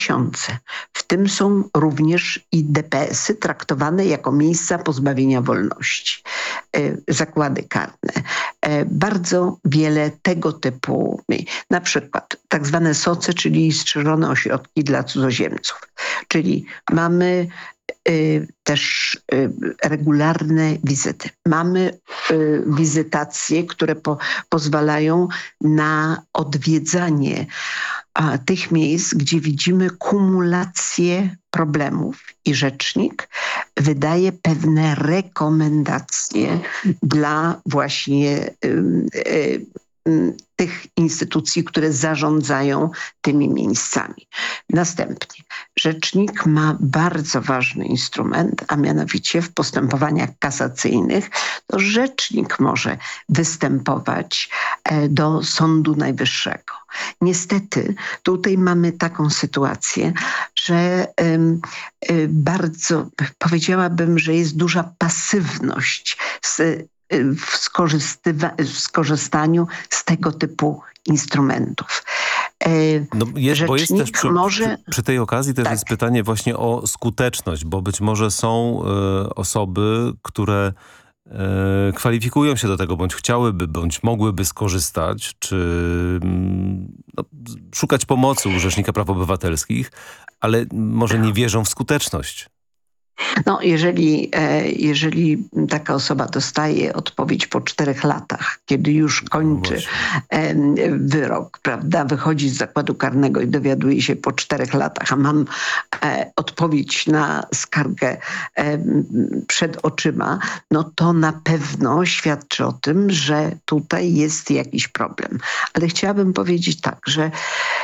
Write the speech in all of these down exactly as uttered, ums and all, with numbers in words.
tysiące. W tym są również i D P S-y traktowane jako miejsca pozbawienia wolności, zakłady karne. Bardzo wiele tego typu, na przykład tak zwane soce, czyli strzeżone ośrodki dla cudzoziemców. Czyli mamy też regularne wizyty. Mamy wizytacje, które po, pozwalają na odwiedzanie tych miejsc, gdzie widzimy kumulację problemów i rzecznik wydaje pewne rekomendacje dla właśnie y, y, y, tych instytucji, które zarządzają tymi miejscami. Następnie rzecznik ma bardzo ważny instrument, a mianowicie w postępowaniach kasacyjnych to rzecznik może występować do Sądu Najwyższego. Niestety tutaj mamy taką sytuację, że y, y, bardzo powiedziałabym, że jest duża pasywność z w, w skorzystaniu z tego typu instrumentów. No jest, bo jest też przy, może... przy, przy tej okazji też tak. jest pytanie właśnie o skuteczność, bo być może są y, osoby, które y, kwalifikują się do tego, bądź chciałyby, bądź mogłyby skorzystać, czy y, no, szukać pomocy u Rzecznika Praw Obywatelskich, ale może nie wierzą w skuteczność. No, jeżeli, jeżeli taka osoba dostaje odpowiedź po czterech latach, kiedy już kończy no wyrok, prawda, wychodzi z zakładu karnego i dowiaduje się po czterech latach, a mam odpowiedź na skargę przed oczyma, no to na pewno świadczy o tym, że tutaj jest jakiś problem. Ale chciałabym powiedzieć tak, że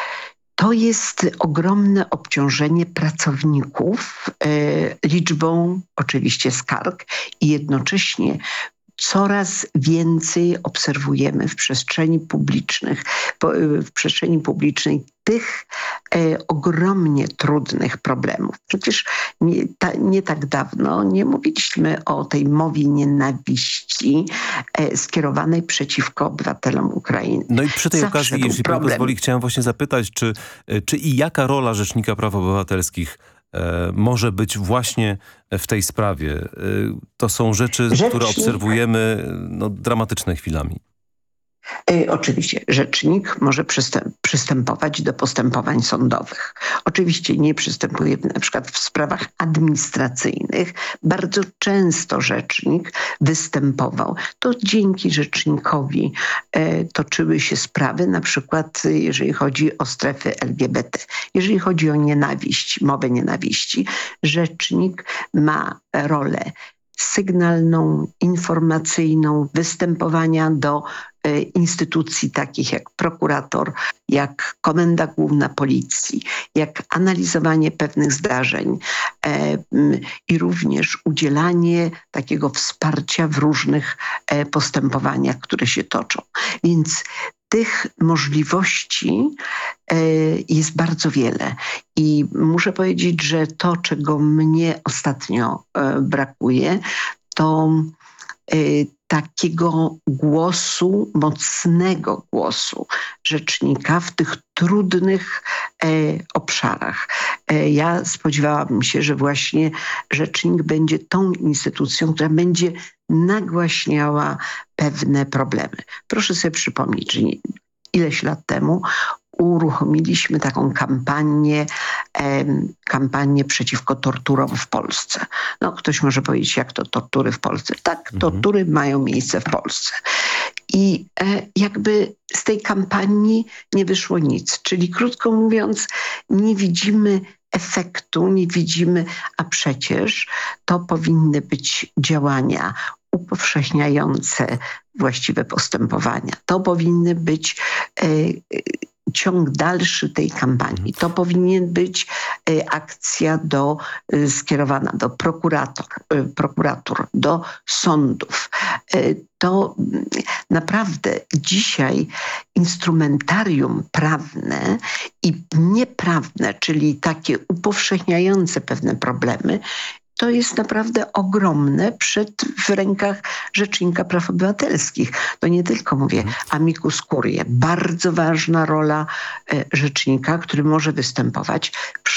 to jest ogromne obciążenie pracowników e, liczbą oczywiście skarg i jednocześnie coraz więcej obserwujemy w przestrzeni publicznych, w przestrzeni publicznej tych e, ogromnie trudnych problemów. Przecież nie, ta, nie tak dawno nie mówiliśmy o tej mowie nienawiści e, skierowanej przeciwko obywatelom Ukrainy. No i przy tej Zawsze okazji, jeśli pan pozwoli, chciałem właśnie zapytać, czy, czy i jaka rola Rzecznika Praw Obywatelskich e, może być właśnie w tej sprawie? E, to są rzeczy, Rzecznik... które obserwujemy no, dramatyczne chwilami. Oczywiście rzecznik może przystęp, przystępować do postępowań sądowych. Oczywiście nie przystępuje na przykład w sprawach administracyjnych. Bardzo często rzecznik występował. To dzięki rzecznikowi e, toczyły się sprawy, na przykład jeżeli chodzi o strefy L G B T. Jeżeli chodzi o nienawiść, mowę nienawiści, rzecznik ma rolę sygnalną, informacyjną, występowania do e, instytucji takich jak prokurator, jak Komenda Główna Policji, jak analizowanie pewnych zdarzeń e, m, i również udzielanie takiego wsparcia w różnych e, postępowaniach, które się toczą. Więc tych możliwości e, jest bardzo wiele i muszę powiedzieć, że to, czego mnie ostatnio e, brakuje, to e, takiego głosu, mocnego głosu rzecznika w tych trudnych e, obszarach. E, ja spodziewałabym się, że właśnie rzecznik będzie tą instytucją, która będzie nagłaśniała pewne problemy. Proszę sobie przypomnieć, że ileś lat temu uruchomiliśmy taką kampanię, e, kampanię przeciwko torturom w Polsce. No, ktoś może powiedzieć, jak to tortury w Polsce? Tak, mhm. tortury mają miejsce w Polsce. I e, jakby z tej kampanii nie wyszło nic. Czyli krótko mówiąc, nie widzimy efektu, nie widzimy, a przecież to powinny być działania upowszechniające właściwe postępowania. To powinny być e, ciąg dalszy tej kampanii. To powinien być e, akcja do, e, skierowana do prokurator, e, prokuratur, do sądów. E, to naprawdę dzisiaj instrumentarium prawne i nieprawne, czyli takie upowszechniające pewne problemy, to jest naprawdę ogromne przed, w rękach Rzecznika Praw Obywatelskich. To nie tylko, mówię, amicus curiae, bardzo ważna rola e, rzecznika, który może występować